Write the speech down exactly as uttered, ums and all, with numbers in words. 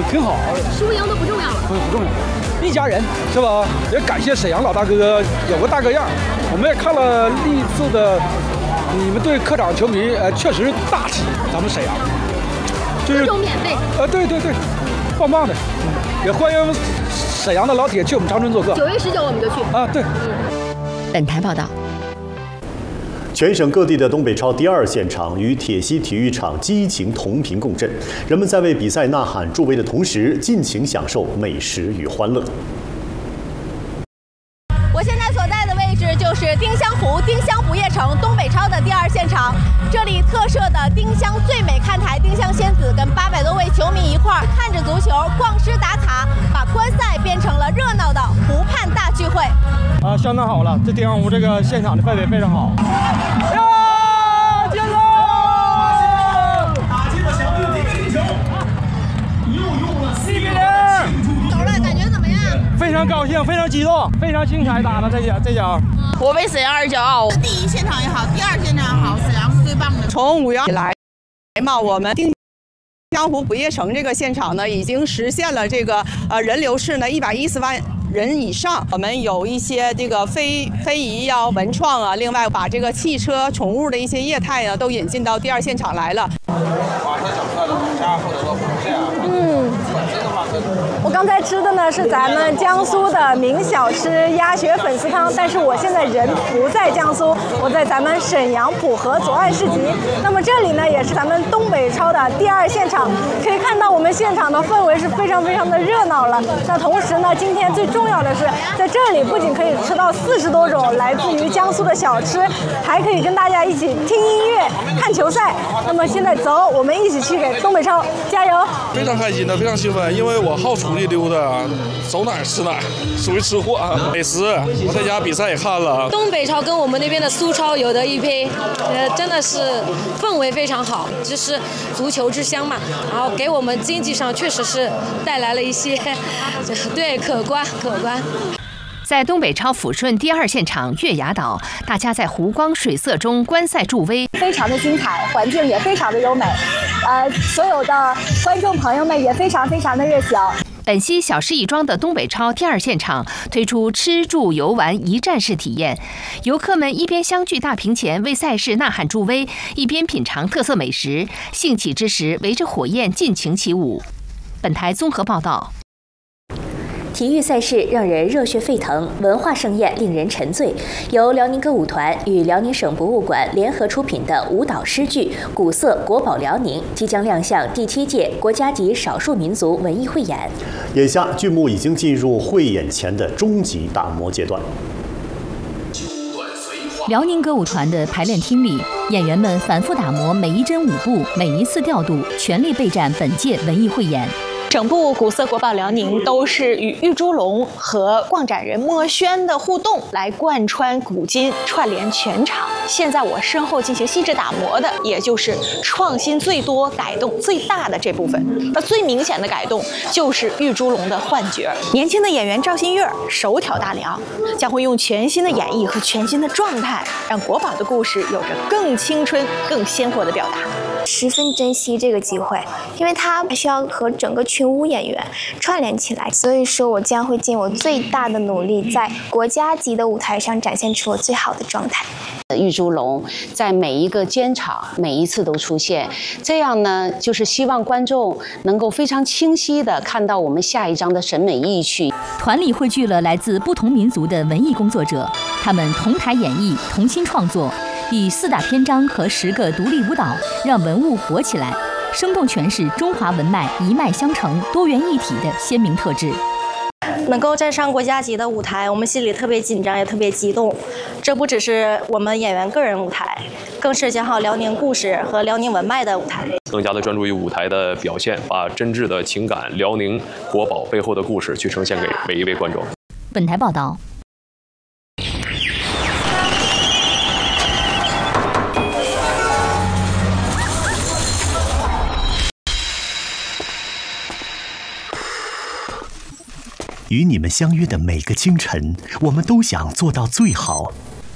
挺好。 输赢都不重要了， 不不重要，一家人是吧？也感谢沈阳老大哥有个大哥样。我们也看了历次的，你们对客场球迷呃确实大气，咱们沈阳就是各种免费。 呃，对对对，棒棒的。嗯，也欢迎沈阳的老铁去我们长春做客。 九月十九我们就去啊，对。 嗯。 本台报道。 全省各地的东北超第二现场与铁西体育场激情同频共振，人们在为比赛呐喊助威的同时，尽情享受美食与欢乐。 我现在所在的位置就是丁香湖丁香不夜城东北超的第二现场，这里特设的丁香最美看台丁香仙子跟八百多位球迷一块儿看着足球、逛诗打卡，把观赛变成了热闹的湖畔大聚会。 啊，相当好了，这丁香湖这个现场的氛围非常好。呀，接球！打进了小绿的一个球，又用了四比零。 走了，感觉怎么样？ 非常高兴，非常激动，非常精彩打的这脚这脚。 我为沈阳而骄傲。 第一现场也好，第二现场也好，沈阳是最棒的。 从五月以来嘛，我们丁香湖不夜城这个现场呢，已经实现了这个呃人流是呢一百一十万人以上。我们有一些这个非非遗呀、文创啊，另外把这个汽车、宠物的一些业态呢，都引进到第二现场来了。 嗯，我刚才吃的呢是咱们江苏的名小吃鸭血粉丝汤，但是我现在人不在江苏，我在咱们沈阳浦河左岸市集。那么这里呢也是咱们东北超的第二现场，可以看到我们现场的氛围是非常非常的热闹了。那同时呢，今天最重要的是在这里不仅可以吃到四十多种来自于江苏的小吃，还可以跟大家一起听音乐、看球赛。那么现在走，我们一起去给东北超加油！ 非常开心的，非常兴奋，因为我好出去溜达，走哪儿吃哪儿，属于吃货啊。美食，我在家比赛也看了。 东北超跟我们那边的苏超有得一拼，呃，真的是氛围非常好，就是足球之乡嘛。然后给我们经济上确实是带来了一些，对，可观可观。 在东北超抚顺第二现场月牙岛，大家在湖光水色中观赛助威， 非常的精彩，环境也非常的优美，呃，所有的观众朋友们也非常非常的热情。 本溪小市亦庄的东北超第二现场推出吃住游玩一站式体验，游客们一边相聚大屏前为赛事呐喊助威，一边品尝特色美食，兴起之时围着火焰尽情起舞。本台综合报道。 体育赛事让人热血沸腾，文化盛宴令人沉醉。由辽宁歌舞团与辽宁省博物馆联合出品的舞蹈诗剧《古色国宝辽宁》即将亮相第七届国家级少数民族文艺汇演。 眼下，剧目已经进入汇演前的终极打磨阶段。 辽宁歌舞团的排练厅里，演员们反复打磨每一帧舞步，每一次调度，全力备战本届文艺汇演。 整部《古色国宝辽宁》都是与玉猪龙和逛展人莫轩的互动来贯穿古今，串联全场。现在我身后进行细致打磨的，也就是创新最多、改动最大的这部分。那最明显的改动就是玉猪龙的换角。年轻的演员赵新月手挑大梁，将会用全新的演绎和全新的状态，让国宝的故事有着更青春、更鲜活的表达。 十分珍惜这个机会，因为它需要和整个群舞演员串联起来，所以说我将会尽我最大的努力，在国家级的舞台上展现出我最好的状态。 玉猪龙在每一个间场每一次都出现，这样呢，就是希望观众能够非常清晰地看到我们下一章的审美意趣。 团里汇聚了来自不同民族的文艺工作者，他们同台演绎，同心创作，以四大篇章和十个独立舞蹈，让文物活起来，生动诠释中华文脉一脉相承、多元一体的鲜明特质。 能够站上国家级的舞台，我们心里特别紧张，也特别激动。这不只是我们演员个人舞台，更是讲好辽宁故事和辽宁文脉的舞台。 更加的专注于舞台的表现，把真挚的情感、辽宁国宝背后的故事去呈现给每一位观众。 本台报道。 与你们相约的每个清晨，我们都想做到最好。